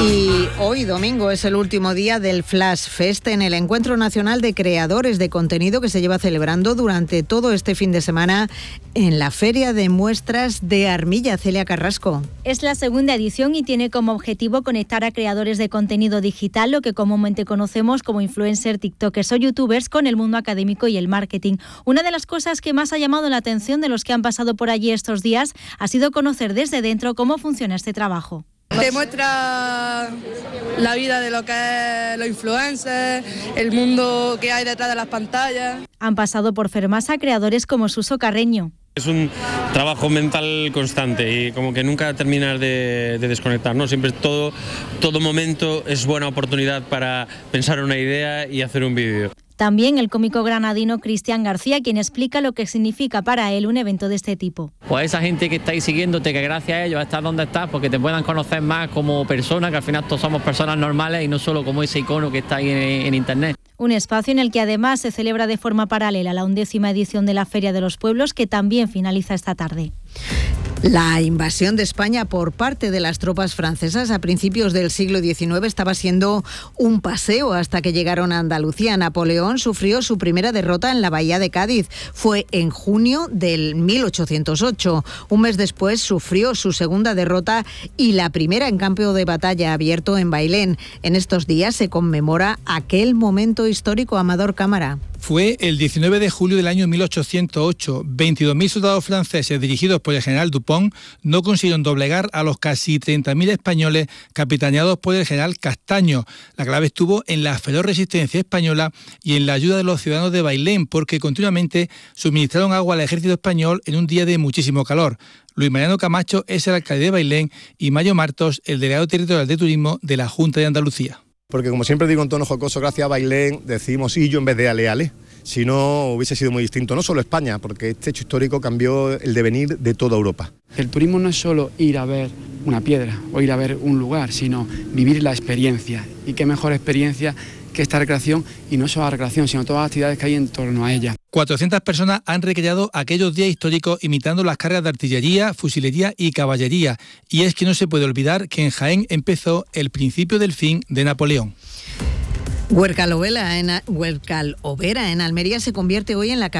Y hoy domingo es el último día del Flash Fest, en el Encuentro Nacional de Creadores de Contenido que se lleva celebrando durante todo este fin de semana en la Feria de Muestras de Armilla. Celia Carrasco. Es la segunda edición y tiene como objetivo conectar a creadores de contenido digital, lo que comúnmente conocemos como influencers, tiktokers o youtubers, con el mundo académico y el marketing. Una de las cosas que más ha llamado la atención de los que han pasado por allí estos días ha sido conocer desde dentro cómo funciona este trabajo. Te muestra la vida de lo que es los influencers, el mundo que hay detrás de las pantallas. Han pasado por Fermasa creadores como Suso Carreño. Es un trabajo mental constante y como que nunca terminas de desconectar, ¿no? Siempre todo momento es buena oportunidad para pensar una idea y hacer un vídeo. También el cómico granadino Cristian García, quien explica lo que significa para él un evento de este tipo. Pues esa gente que está ahí siguiéndote, que gracias a ellos estás donde estás, porque te puedan conocer más como persona, que al final todos somos personas normales y no solo como ese icono que está ahí en internet. Un espacio en el que además se celebra de forma paralela la 11ª edición de la Feria de los Pueblos, que también finaliza esta tarde. La invasión de España por parte de las tropas francesas a principios del siglo XIX estaba siendo un paseo hasta que llegaron a Andalucía. Napoleón sufrió su primera derrota en la bahía de Cádiz. Fue en junio del 1808. Un mes después sufrió su segunda derrota y la primera en campo de batalla abierto en Bailén. En estos días se conmemora aquel momento histórico. Amador Cámara. Fue el 19 de julio del año 1808. 22.000 soldados franceses dirigidos por el general Dupont no consiguieron doblegar a los casi 30.000 españoles capitaneados por el general Castaño. La clave estuvo en la feroz resistencia española y en la ayuda de los ciudadanos de Bailén, porque continuamente suministraron agua al ejército español en un día de muchísimo calor. Luis Mariano Camacho es el alcalde de Bailén y Mayo Martos, el delegado territorial de turismo de la Junta de Andalucía. Porque como siempre digo en tono jocoso, gracias a Bailén decimos Illo en vez de Ale. Si no, hubiese sido muy distinto, no solo España, porque este hecho histórico cambió el devenir de toda Europa. El turismo no es solo ir a ver una piedra o ir a ver un lugar, sino vivir la experiencia. Y qué mejor experiencia que esta recreación, y no solo la recreación, sino todas las actividades que hay en torno a ella. 400 personas han recreado aquellos días históricos imitando las cargas de artillería, fusilería y caballería. Y es que no se puede olvidar que en Jaén empezó el principio del fin de Napoleón. Huércal Overa en Almería se convierte hoy en la capital